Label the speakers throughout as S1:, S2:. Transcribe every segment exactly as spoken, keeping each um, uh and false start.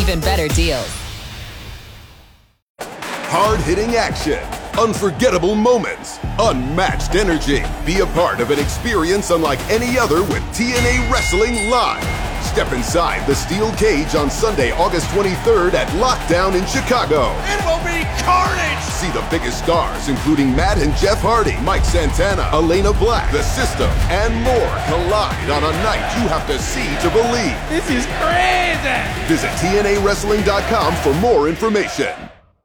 S1: even better deals.
S2: Hard-hitting action, unforgettable moments, unmatched energy. Be a part of an experience unlike any other with T N A Wrestling Live. Step inside the steel cage on Sunday, August twenty-third at Lockdown in Chicago.
S3: It will be carnage!
S2: See the biggest stars, including Matt and Jeff Hardy, Mike Santana, Elena Black, The System, and more collide on a night you have to see to believe.
S3: This is crazy!
S2: Visit T N A wrestling dot com for more information.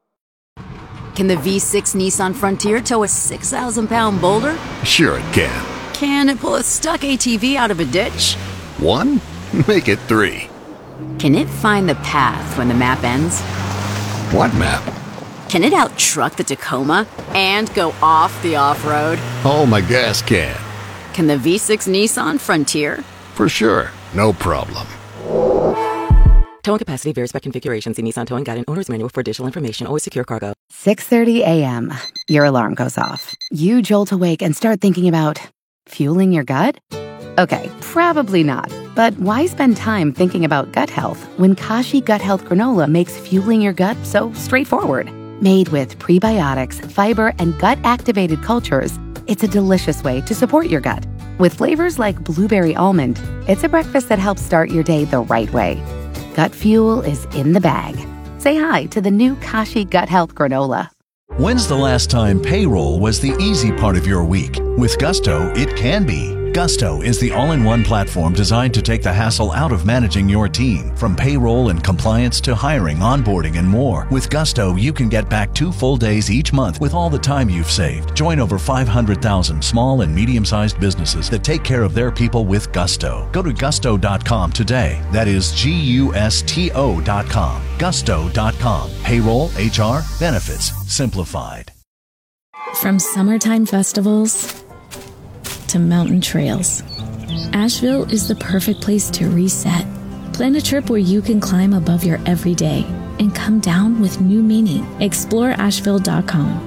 S4: Can the V six Nissan Frontier tow a six thousand pound boulder?
S5: Sure it can.
S4: Can it pull a stuck A T V out of a ditch?
S5: One? Make it three.
S4: Can it find the path when the map ends?
S5: What map?
S4: Can it out-truck the Tacoma and go off the off-road?
S5: Oh, my gas can.
S4: Can the V six Nissan Frontier?
S5: For sure. No problem.
S6: Towing capacity varies by configuration. See Nissan Towing Guide and Owner's Manual for additional information. Always secure cargo.
S7: six thirty a.m. Your alarm goes off. You jolt awake and start thinking about fueling your gut? Okay, probably not. But why spend time thinking about gut health when Kashi Gut Health Granola makes fueling your gut so straightforward? Made with prebiotics, fiber, and gut-activated cultures, it's a delicious way to support your gut. With flavors like blueberry almond, it's a breakfast that helps start your day the right way. Gut fuel is in the bag. Say hi to the new Kashi Gut Health Granola.
S8: When's the last time payroll was the easy part of your week? With Gusto, it can be. Gusto is the all-in-one platform designed to take the hassle out of managing your team. From payroll and compliance to hiring, onboarding, and more. With Gusto, you can get back two full days each month with all the time you've saved. Join over five hundred thousand small and medium-sized businesses that take care of their people with Gusto. Go to gusto dot com today. That is G U S T O dot com. gusto dot com. Payroll, H R, benefits, simplified.
S9: From summertime festivals to mountain trails, Asheville is the perfect place to reset. Plan a trip where you can climb above your everyday and come down with new meaning. explore asheville dot com.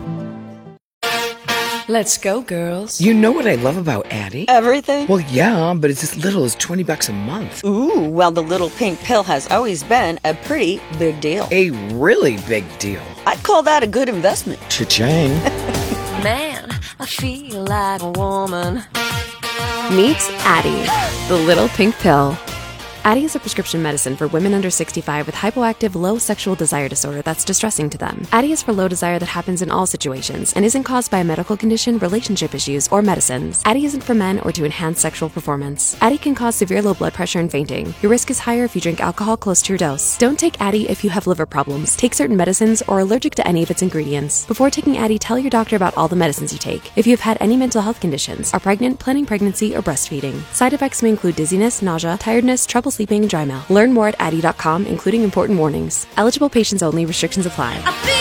S10: Let's go, girls.
S11: You know what I love about Addie?
S10: Everything?
S11: Well, yeah, but it's as little as twenty bucks a month.
S10: Ooh, well, the little pink pill has always been a pretty big deal.
S11: A really big deal.
S10: I'd call that a good investment.
S11: Cha-ching.
S12: Man, I feel like a woman.
S13: Meet Addie, the little pink pill. Addie is a prescription medicine for women under sixty-five with hypoactive low sexual desire disorder that's distressing to them. Addie is for low desire that happens in all situations and isn't caused by a medical condition, relationship issues, or medicines. Addie isn't for men or to enhance sexual performance. Addie can cause severe low blood pressure and fainting. Your risk is higher if you drink alcohol close to your dose. Don't take Addie if you have liver problems, take certain medicines, or are allergic to any of its ingredients. Before taking Addie, tell your doctor about all the medicines you take. If you have had any mental health conditions, are pregnant, planning pregnancy, or breastfeeding. Side effects may include dizziness, nausea, tiredness, trouble sleeping, and dry mouth. Learn more at addie dot com, including important warnings. Eligible patients only. Restrictions apply.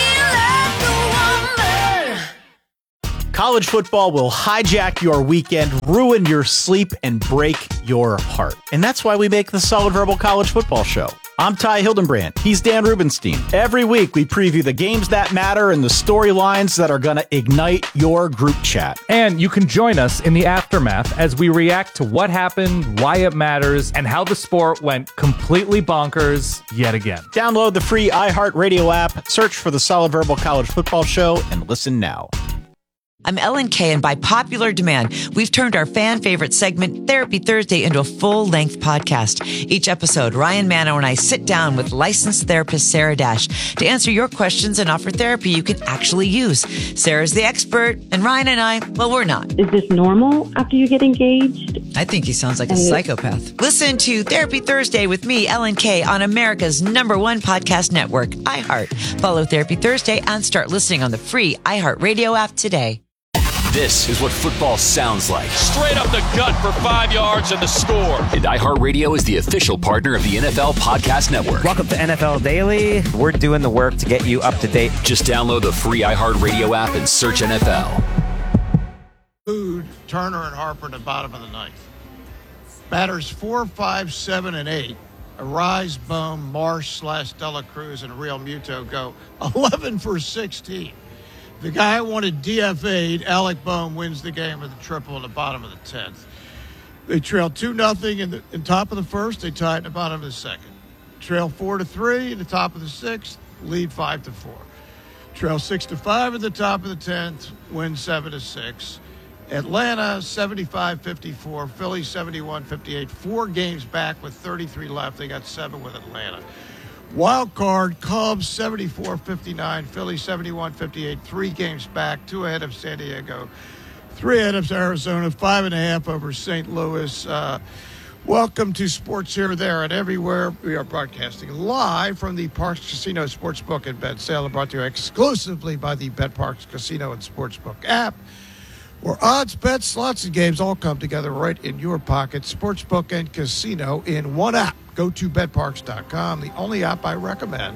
S14: College football will hijack your weekend, ruin your sleep, and break your heart. And that's why we make the Solid Verbal College Football Show. I'm Ty Hildenbrand. He's Dan Rubenstein. Every week, we preview the games that matter and the storylines that are going to ignite your group chat.
S15: And you can join us in the aftermath as we react to what happened, why it matters, and how the sport went completely bonkers yet again.
S14: Download the free iHeartRadio app, search for the Solid Verbal College Football Show, and listen now.
S16: I'm Ellen Kay, and by popular demand, we've turned our fan favorite segment, Therapy Thursday, into a full-length podcast. Each episode, Ryan Mano and I sit down with licensed therapist Sarah Dash to answer your questions and offer therapy you can actually use. Sarah's the expert, and Ryan and I, well, we're not.
S17: Is this normal after you get engaged?
S16: I think he sounds like a psychopath. Listen to Therapy Thursday with me, Ellen Kay, on America's number one podcast network, iHeart. Follow Therapy Thursday and start listening on the free iHeartRadio app today.
S18: This is what football sounds like.
S19: Straight up the gut for five yards and the score.
S18: And iHeartRadio is the official partner of the N F L Podcast Network.
S20: Welcome to N F L Daily. We're doing the work to get you up to date.
S18: Just download the free iHeartRadio app and search N F L.
S21: Food, Turner and Harper in the bottom of the ninth. Batters four, five, seven, and eight. Arise, Bohm, Marsh, slash Dela Cruz, and Real Muto go eleven for sixteen. The guy who wanted D F A'd, Alec Bohm, wins the game with a triple in the bottom of the tenth. They trail two nothing in the in top of the first. They tie it in the bottom of the second. Trail four to three at the top of the sixth, lead five to four. Trail six to five at the top of the tenth, win seven to six. Atlanta seventy-five fifty-four, Philly seventy-one fifty-eight. Four games back with thirty-three left. They got seven with Atlanta. Wild card, Cubs seventy-four fifty-nine, Philly seventy-one fifty-eight. Three games back, two ahead of San Diego, three ahead of Arizona, five and a half over Saint Louis. Uh, welcome to Sports Here, There, and Everywhere. We are broadcasting live from the Parks Casino Sportsbook and Bet Sale, brought to you exclusively by the Bet Parks Casino and Sportsbook app, where odds, bets, slots, and games all come together right in your pocket. Sportsbook and casino in one app. Go to bet parks dot com, the only app I recommend.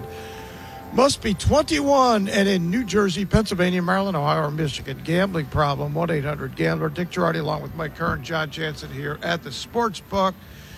S21: Must be twenty-one and in New Jersey, Pennsylvania, Maryland, Ohio, or Michigan. Gambling problem, one eight hundred gambler. Dick Girardi along with Mike Kern, John Jansen here at the Sportsbook.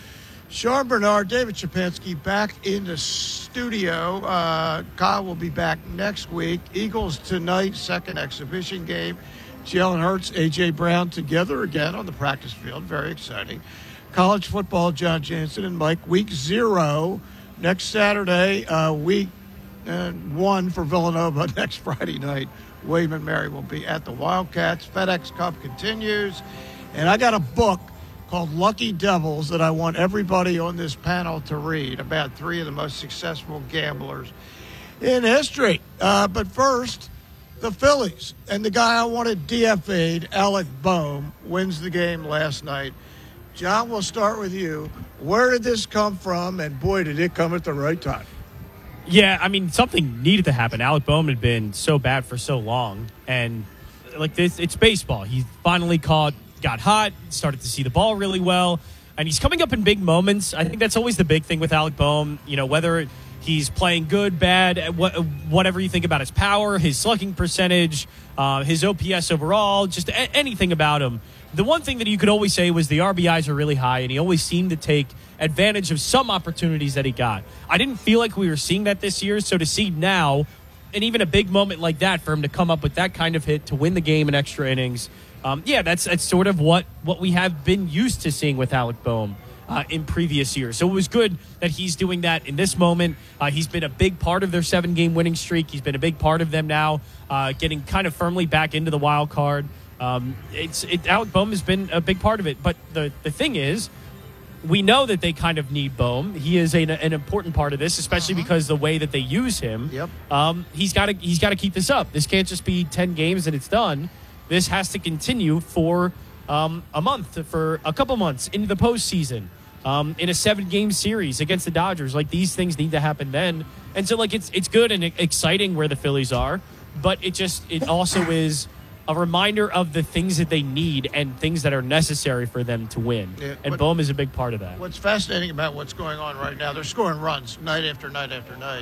S21: Sean Bernard, David Shapansky back in the studio. Uh, Kyle will be back next week. Eagles tonight, second exhibition game. Jalen Hurts, A J. Brown together again on the practice field. Very exciting. College football, John Jansen and Mike. Week zero next Saturday. Uh, week uh, one for Villanova next Friday night. William and Mary will be at the Wildcats. FedEx Cup continues. And I got a book called Lucky Devils that I want everybody on this panel to read about three of the most successful gamblers in history. Uh, but first, the Phillies. And the guy I wanted D F A'd, Alec Bohm, wins the game last night. John, we'll start with you. Where did this come from? And boy, did it come at the right time.
S1: Yeah, I mean, something needed to happen. Alec Bohm had been so bad for so long. And like this, it's baseball. He finally caught, got hot, started to see the ball really well. And he's coming up in big moments. I think that's always the big thing with Alec Bohm. You know, whether he's playing good, bad, whatever you think about his power, his slugging percentage, uh, his O P S overall, just a- anything about him. The one thing that you could always say was the R B Is are really high, and he always seemed to take advantage of some opportunities that he got. I didn't feel like we were seeing that this year, so to see now, and even a big moment like that, for him to come up with that kind of hit to win the game in extra innings, um, yeah, that's that's sort of what, what we have been used to seeing with Alec Bohm uh, in previous years. So it was good that he's doing that in this moment. Uh, he's been a big part of their seven-game winning streak. He's been a big part of them now, uh, getting kind of firmly back into the wild card. Um, it's it, Alec Bohm has been a big part of it, but the, the thing is, we know that they kind of need Bohm. He is a, an important part of this, especially uh-huh. because the way that they use him. Yep. Um, he's got to he's got to keep this up. This can't just be ten games and it's done. This has to continue for um, a month, for a couple months into the postseason, um, in a seven-game series against the Dodgers. Like, these things need to happen then, and so like it's it's good and exciting where the Phillies are, but it just it also is a reminder of the things that they need and things that are necessary for them to win. Yeah, and what, Bohm is a big part of that.
S21: What's fascinating about what's going on right now, they're scoring runs night after night after night.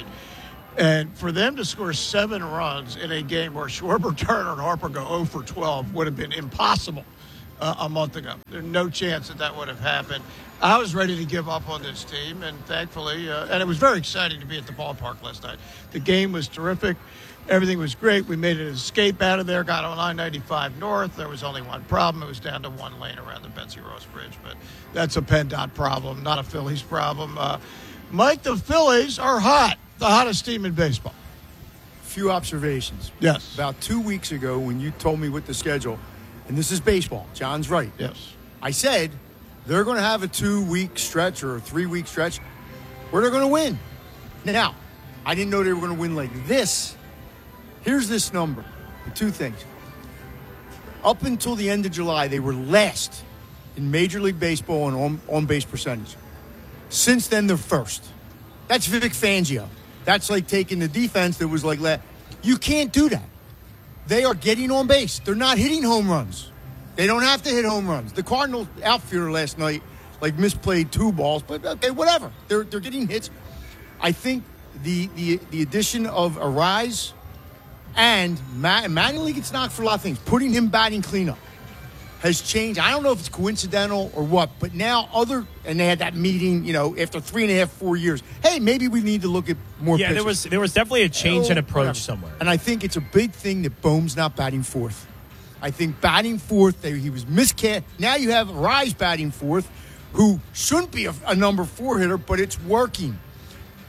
S21: And for them to score seven runs in a game where Schwarber, Turner, and Harper go oh for twelve would have been impossible uh, a month ago. There's no chance that that would have happened. I was ready to give up on this team, and thankfully, uh, and it was very exciting to be at the ballpark last night. The game was terrific. Everything was great. We made an escape out of there, got on I ninety-five North. There was only one problem. It was down to one lane around the Betsy Ross Bridge, but that's a PennDOT problem, not a Phillies problem. Uh, Mike, the Phillies are hot, the hottest team in baseball.
S22: Few observations.
S21: Yes.
S22: About two weeks ago when you told me with the schedule, and this is baseball, John's right.
S21: Yes.
S22: I said they're going to have a two-week stretch or a three-week stretch where they're going to win. Now, I didn't know they were going to win like this. Here's this number. Two things. Up until the end of July, they were last in Major League Baseball in on, on-base percentage. Since then, they're first. That's Vic Fangio. That's like taking the defense that was like, you can't do that. They are getting on base. They're not hitting home runs. They don't have to hit home runs. The Cardinals outfielder last night, like, misplayed two balls, but okay, whatever. They're they're getting hits. I think the the the addition of Arise and Ma- Manuel gets knocked for a lot of things. Putting him batting cleanup has changed. I don't know if it's coincidental or what, but now other, and they had that meeting, you know, after three and a half, four years. Hey, maybe we need to look at more
S1: Yeah,
S22: pitchers.
S1: there was there was definitely a change
S22: oh,
S1: in approach
S22: whatever.
S1: somewhere.
S22: And I think it's a big thing that Bohm's not batting fourth. I think batting fourth, they, he was miscast. Now you have Rise batting fourth, who shouldn't be a, a number four hitter, but it's working.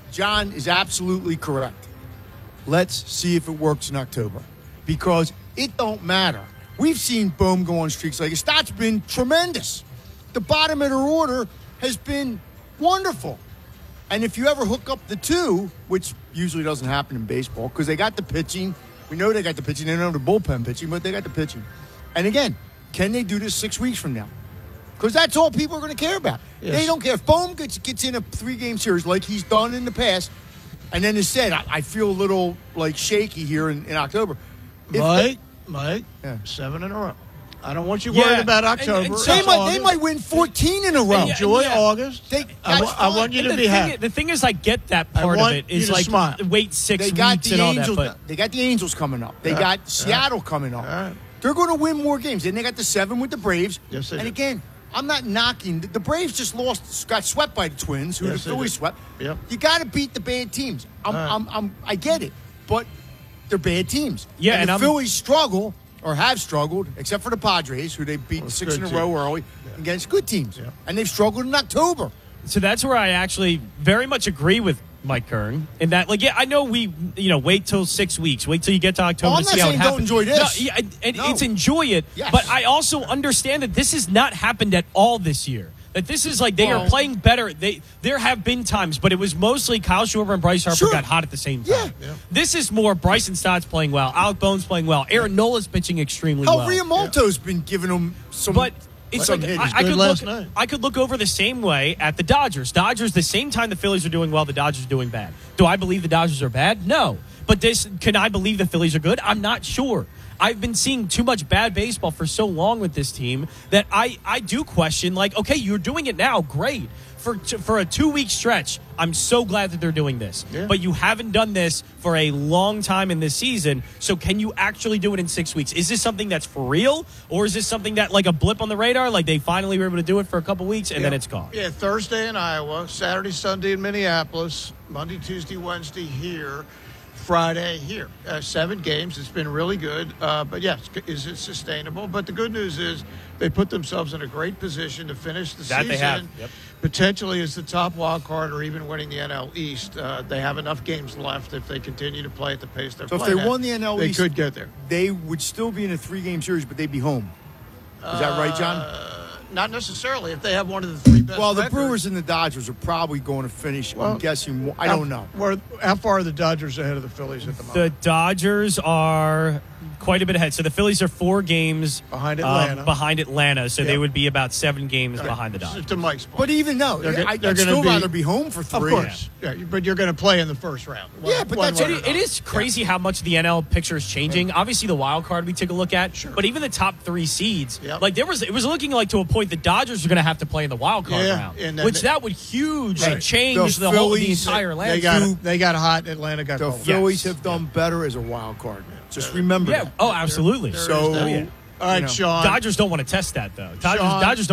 S22: John is absolutely correct. Let's see if it works in October. Because it don't matter. We've seen Bohm go on streaks like this. That's been tremendous. The bottom of their order has been wonderful. And if you ever hook up the two, which usually doesn't happen in baseball, because they got the pitching. We know they got the pitching. They don't have the bullpen pitching, but they got the pitching. And again, can they do this six weeks from now? Because that's all people are going to care about.
S21: Yes.
S22: They don't care. If Bohm gets, gets in a three-game series like he's done in the past, and then has said, I, I feel a little, like, shaky here in, in October. If
S21: Mike,
S22: they,
S21: Mike,
S22: yeah.
S21: seven in a row. I don't want you
S22: Yeah.
S21: worried about October.
S22: And- and they, might, they might win fourteen in a row.
S1: Yeah,
S21: Enjoy
S1: yeah.
S21: August.
S22: They,
S21: I, wa- I want you
S1: And
S21: to
S1: the
S21: be
S1: thing
S21: happy.
S1: is- the thing is, I get that
S21: I
S1: part of
S21: want
S1: it.
S21: you
S1: Is
S21: to
S1: like
S21: smile.
S1: wait six
S22: they got
S1: weeks
S22: the
S1: and all
S22: Angels.
S1: that. But
S22: They got the Angels coming up. They
S21: Yeah.
S22: got
S21: Yeah.
S22: Seattle coming up.
S21: All right.
S22: They're going to win more games. Then they got the seven with the Braves.
S21: Yes, they
S22: and
S21: do.
S22: again, I'm not knocking. The, the Braves just lost, got swept by the Twins, who
S21: Yes,
S22: the
S21: they
S22: Phillies
S21: did.
S22: swept.
S21: Yep.
S22: You got to beat the bad teams. I'm,
S21: All right.
S22: I'm, I'm, I get it, but they're bad teams.
S1: Yeah,
S22: and,
S1: and
S22: the
S1: I'm-
S22: Phillies struggle or have struggled, except for the Padres, who they beat
S21: Well,
S22: six in
S21: good
S22: a row
S21: teams.
S22: early against good teams,
S21: Yeah.
S22: and they've struggled in October.
S1: So that's where I actually very much agree with Mike Kern in that, like, yeah, I know we, you know, wait till six weeks, wait till you get to October
S22: Oh, I'm
S1: to
S22: not
S1: see how it
S22: saying don't
S1: happens.
S22: enjoy this.
S1: No, yeah, and, and
S22: No.
S1: it's enjoy it,
S22: Yes.
S1: but I also understand that this has not happened at all this year. That this is like they
S22: Well-
S1: are playing better. They there have been times, but it was mostly Kyle Schwarber and Bryce Harper
S22: Sure.
S1: got hot at the same time.
S22: Yeah.
S21: Yeah.
S1: This is more Bryson Stott's playing well, Alec Bone's playing well, Aaron Nola's pitching extremely
S22: Hell,
S1: well.
S22: Riamalto's been giving them some.
S1: But it's
S22: some
S1: like
S22: hits.
S1: I, I
S21: good
S1: could
S21: last
S1: look.
S21: night.
S1: I could look over the same way at the Dodgers. Dodgers, the same time the Phillies are doing well, the Dodgers are doing bad. Do I believe the Dodgers are bad? No. But this, can I believe the Phillies are good? I'm not sure. I've been seeing too much bad baseball for so long with this team that I, I do question, like, okay, you're doing it now, great. For for a two-week stretch, I'm so glad that they're doing this.
S21: Yeah.
S1: But you haven't done this for a long time in this season, so can you actually do it in six weeks? Is this something that's for real, or is this something that, like a blip on the radar, like they finally were able to do it for a couple weeks and then it's gone?
S21: Yeah, Thursday in Iowa, Saturday, Sunday in Minneapolis, Monday, Tuesday, Wednesday here, Friday here. Uh, seven games. It's been really good. Uh, but yes, is it sustainable? But the good news is they put themselves in a great position to finish the
S1: That
S21: season.
S1: they have. Yep.
S21: Potentially as the top wild card or even winning the N L East. Uh, they have enough games left if they continue to play at the pace they're
S22: So if
S21: playing
S22: they
S21: at,
S22: won the N L
S21: they
S22: East,
S21: could get there.
S22: They would still be in a three-game series, but they'd be home. Is that right, John?
S21: Uh, not necessarily. If they have one of the three best
S22: Well, the
S21: records.
S22: Brewers and the Dodgers are probably going to finish.
S21: Well,
S22: I'm guessing. I
S21: How-
S22: don't know.
S21: Where, how far are the Dodgers ahead of the Phillies at the
S1: The
S21: moment?
S1: Dodgers are quite a bit ahead. So the Phillies are four games
S21: Behind
S1: um,
S21: Atlanta.
S1: behind Atlanta, so
S21: Yeah.
S1: they would be about seven games
S21: All right.
S1: behind the Dodgers.
S21: To Mike's point.
S22: But even though,
S21: They're go-
S22: I'd
S21: they're gonna
S22: still
S21: be-
S22: rather be home for three.
S21: Of course. Yeah, but you're going to play in the first round. One-
S22: Yeah, but
S21: one
S22: that's-
S21: way or
S1: It, it
S21: another.
S1: is crazy how much the N L picture is changing. Obviously, the wild card we take a look at,
S21: Sure.
S1: but even the top three seeds,
S21: Yep.
S1: like there was, it was looking like to a point the Dodgers are going to have to play in the wild card
S21: Yeah,
S1: round,
S21: and then
S1: which
S21: they-
S1: that would huge
S22: Right.
S1: change
S22: The
S1: the, whole the
S22: Phillies,
S1: entire
S21: They
S1: landscape.
S21: got, they got hot. Atlanta got
S22: The
S21: cold.
S22: Phillies have done better as a wild card. Just remember
S1: yeah,
S22: that.
S1: oh, absolutely.
S21: There
S22: So,
S21: is that.
S22: you
S21: All right,
S22: know.
S21: Sean.
S1: Dodgers don't want to test that though. Dodgers,
S21: Sean.
S1: Dodgers don't